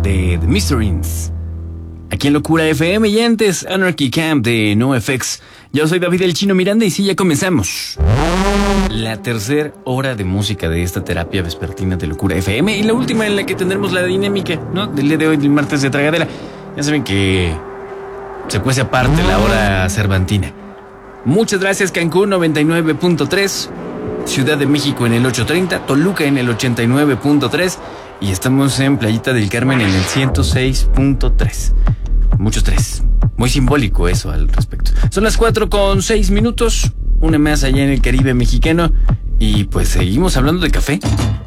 de The Mysterines. Aquí en Locura FM y antes Anarchy Camp de NoFX. Yo soy David el Chino Miranda y sí, ya comenzamos la tercera hora de música de esta terapia vespertina de Locura FM y la última en la que tendremos la dinámica, ¿no? Del día de hoy, del martes de tragadera. Ya saben que se cuece aparte la hora cervantina. Muchas gracias, Cancún 99.3, Ciudad de México en el 830, Toluca en el 89.3 y estamos en Playita del Carmen en el 106.3. Muchos tres. Muy simbólico eso al respecto. Son las 4:06, una más allá en el Caribe mexicano y pues seguimos hablando de café.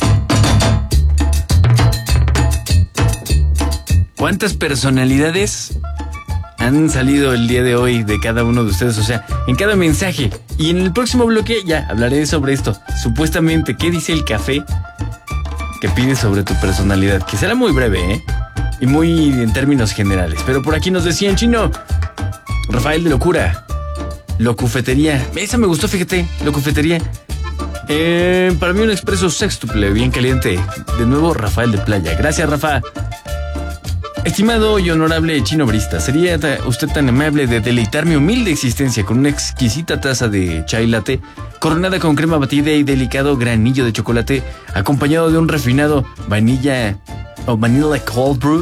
¿Cuántas personalidades han salido el día de hoy de cada uno de ustedes? O sea, en cada mensaje. Y en el próximo bloque ya hablaré sobre esto. Supuestamente, ¿qué dice el café que pide sobre tu personalidad? Que será muy breve, ¿eh? Y muy en términos generales. Pero por aquí nos decían, Chino, Rafael de Locura, Locufetería. Esa me gustó, fíjate, Locufetería. Para mí un expreso sextuple, bien caliente. De nuevo, Rafael de Playa. Gracias, Rafa. Estimado y honorable Chino Brista, ¿sería usted tan amable de deleitar mi humilde existencia con una exquisita taza de chai latte, coronada con crema batida y delicado granillo de chocolate, acompañado de un refinado vanilla o vanilla cold brew?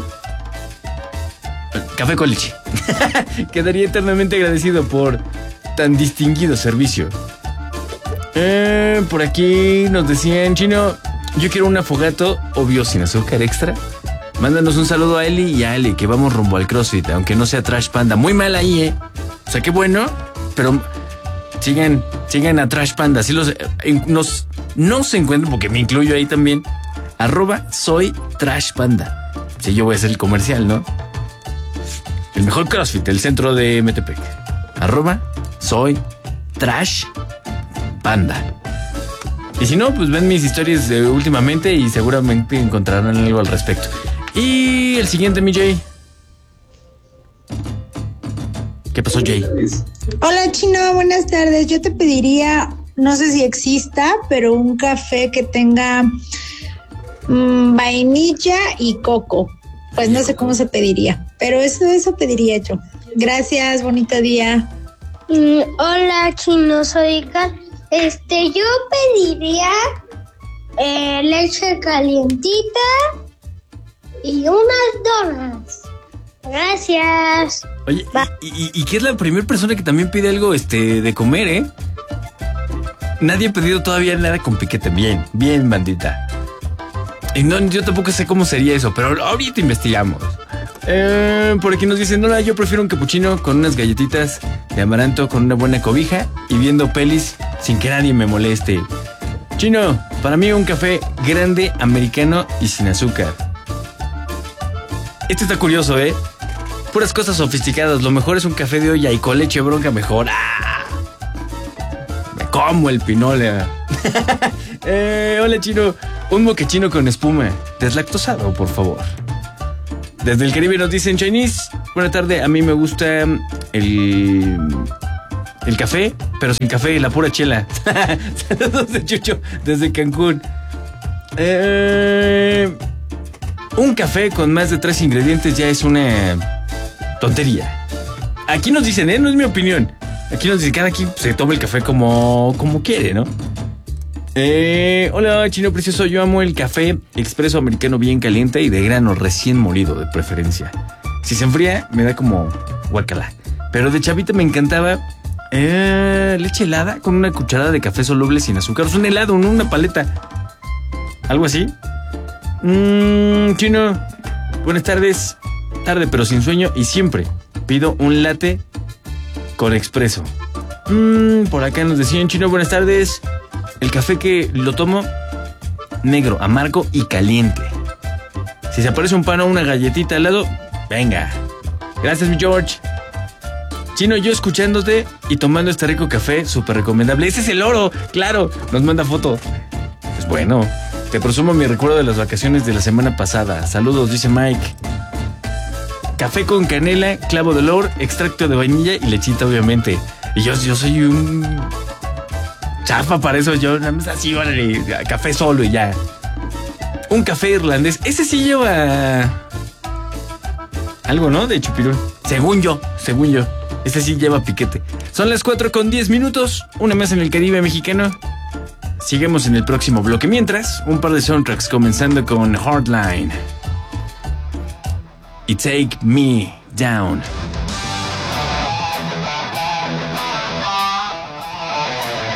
Café con leche. Quedaría eternamente agradecido por tan distinguido servicio. Por aquí nos decían, Chino, yo quiero un afogato, obvio sin azúcar extra. Mándanos un saludo a Eli y a Ale, que vamos rumbo al CrossFit, aunque no sea Trash Panda. Muy mal ahí, O sea, qué bueno, pero sigan a Trash Panda. Así no se encuentran, porque me incluyo ahí también. @soy Trash Panda. Sí, yo voy a hacer el comercial, ¿no? El mejor CrossFit del centro de Metepec. @soy Trash Panda. Y si no, pues ven mis historias de últimamente y seguramente encontrarán algo al respecto. Y el siguiente, mi Jay. ¿Qué pasó, Jay? Hola, Chino, buenas tardes. Yo te pediría, no sé si exista, pero un café que tenga vainilla y coco. Pues no sé cómo se pediría, pero eso pediría yo. Gracias, bonito día. Hola, Chino, soy Kat. Yo pediría leche calientita y unas donas. Gracias. Oye, ¿y qué es la primera persona que también pide algo de comer, eh? Nadie ha pedido todavía nada con piquete. Bien, bandita. Y no, yo tampoco sé cómo sería eso, pero ahorita investigamos. Por aquí nos dicen, no, yo prefiero un capuchino con unas galletitas de amaranto, con una buena cobija y viendo pelis sin que nadie me moleste. Chino, para mí un café grande, americano y sin azúcar. Este está curioso, ¿eh? Puras cosas sofisticadas. Lo mejor es un café de olla y con leche bronca mejor. ¡Ah! Me como el pinole. Hola, Chino. Un moquechino con espuma. Deslactosado, por favor. Desde el Caribe nos dicen, Chinese, buena tarde, a mí me gusta el café, pero sin café, la pura chela. Saludos de Chucho, desde Cancún. Un café con más de 3 ingredientes ya es una tontería. Aquí nos dicen, no es mi opinión. Aquí nos dicen, cada quien se toma el café como quiere, ¿no? Hola, Chino precioso, yo amo el café expreso americano bien caliente y de grano recién molido de preferencia. Si se enfría me da como guacala. Pero de chavita me encantaba leche helada con una cucharada de café soluble sin azúcar. Es un helado, no una paleta. ¿Algo así? Chino, buenas tardes. Tarde pero sin sueño y siempre pido un latte con expreso. Por acá nos decían, Chino, buenas tardes. El café que lo tomo, negro, amargo y caliente. Si se aparece un pan o una galletita al lado, venga. Gracias, mi George. Chino, yo escuchándote y tomando este rico café, súper recomendable. Ese es el oro, claro. Nos manda foto. Pues bueno, te presumo mi recuerdo de las vacaciones de la semana pasada. Saludos, dice Mike. Café con canela, clavo de olor, extracto de vainilla y lechita, obviamente. Y yo soy un chafa para eso, yo nada más así, órale, café solo y ya. Un café irlandés, ese sí lleva Algo, ¿no? De chupirul. Según yo. Este sí lleva piquete. Son las 4:10. Una más en el Caribe mexicano. Sigamos en el próximo bloque. Mientras, un par de soundtracks comenzando con Hardline y Take Me Down.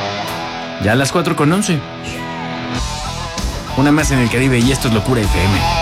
Ya a las 4:11. Una más en el Caribe y esto es Locura FM.